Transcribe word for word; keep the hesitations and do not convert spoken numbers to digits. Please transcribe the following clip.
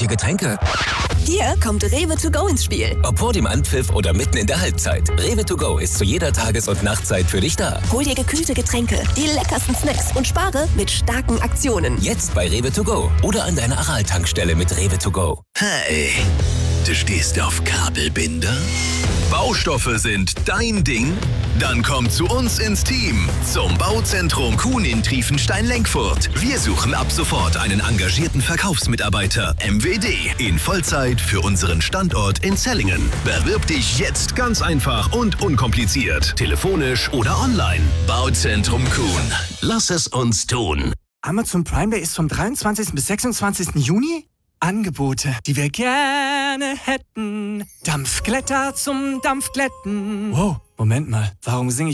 kühlliche Getränke. Hier kommt Rewe to go ins Spiel. Ob vor dem Anpfiff oder mitten in der Halbzeit. Rewe to go ist zu jeder Tages- und Nachtzeit für dich da. Hol dir gekühlte Getränke, die leckersten Snacks und spare mit starken Aktionen. Jetzt bei Rewe to go oder an deiner Aral-Tankstelle mit Rewe to go. Hey, du stehst auf Kabelbinder? Baustoffe sind dein Ding? Dann komm zu uns ins Team, zum Bauzentrum Kuhn in Triefenstein-Lenkfurt. Wir suchen ab sofort einen engagierten Verkaufsmitarbeiter, M W D, in Vollzeit für unseren Standort in Zellingen. Bewirb dich jetzt ganz einfach und unkompliziert, telefonisch oder online. Bauzentrum Kuhn. Lass es uns tun. Amazon Prime Day ist vom dreiundzwanzigsten bis sechsundzwanzigsten Juni. Angebote, die wir gerne hätten. Dampfglätter zum Dampfglätten. Wow, Moment mal, warum singe ich